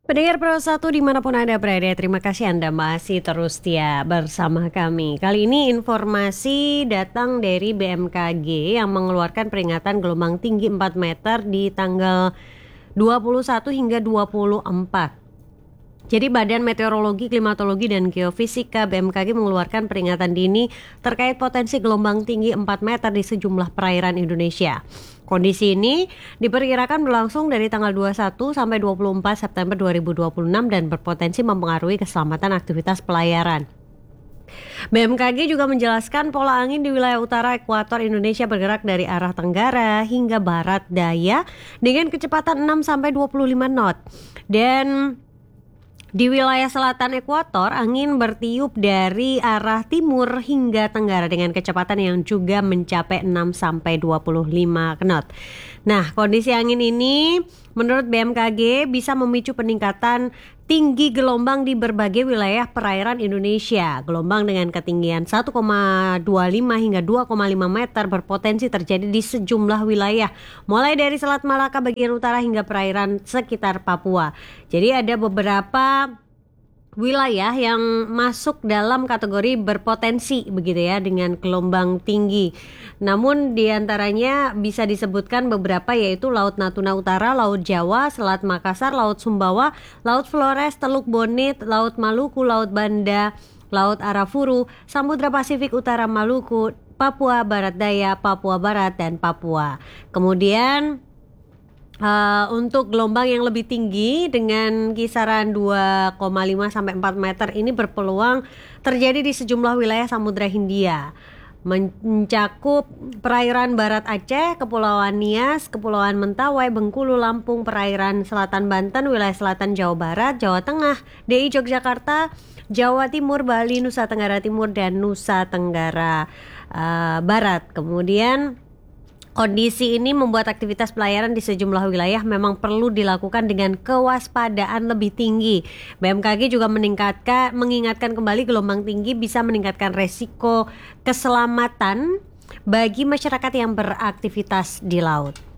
Pendengar Pro 1 dimanapun Anda berada, terima kasih Anda masih terus setia bersama kami. Kali ini informasi datang dari BMKG yang mengeluarkan peringatan gelombang tinggi 4 meter di tanggal 21 hingga 24. Jadi Badan Meteorologi, Klimatologi, dan Geofisika BMKG mengeluarkan peringatan dini terkait potensi gelombang tinggi 4 meter di sejumlah perairan Indonesia. Kondisi ini diperkirakan berlangsung dari tanggal 21 sampai 24 September 2026 dan berpotensi mempengaruhi keselamatan aktivitas pelayaran. BMKG juga menjelaskan pola angin di wilayah utara ekuator Indonesia bergerak dari arah tenggara hingga barat daya dengan kecepatan 6 sampai 25 knot. Dan di wilayah selatan ekuator, angin bertiup dari arah timur hingga tenggara dengan kecepatan yang juga mencapai 6 sampai 25 knot. Nah, kondisi angin ini menurut BMKG bisa memicu peningkatan tinggi gelombang di berbagai wilayah perairan Indonesia. Gelombang dengan ketinggian 1,25 hingga 2,5 meter berpotensi terjadi di sejumlah wilayah, mulai dari Selat Malaka bagian utara hingga perairan sekitar Papua. Jadi ada beberapa wilayah yang masuk dalam kategori berpotensi begitu ya dengan gelombang tinggi. Namun diantaranya bisa disebutkan beberapa yaitu Laut Natuna Utara, Laut Jawa, Selat Makassar, Laut Sumbawa, Laut Flores, Teluk Bonit, Laut Maluku, Laut Banda, Laut Arafuru, Samudra Pasifik Utara Maluku, Papua Barat Daya, Papua Barat, dan Papua. Kemudian untuk gelombang yang lebih tinggi dengan kisaran 2,5 sampai 4 meter ini berpeluang terjadi di sejumlah wilayah Samudra Hindia, mencakup perairan Barat Aceh, Kepulauan Nias, Kepulauan Mentawai, Bengkulu, Lampung, perairan Selatan Banten, wilayah Selatan Jawa Barat, Jawa Tengah, DI Yogyakarta, Jawa Timur, Bali, Nusa Tenggara Timur, dan Nusa Tenggara Barat. Kemudian kondisi ini membuat aktivitas pelayaran di sejumlah wilayah memang perlu dilakukan dengan kewaspadaan lebih tinggi. BMKG juga mengingatkan kembali gelombang tinggi bisa meningkatkan resiko keselamatan bagi masyarakat yang beraktivitas di laut.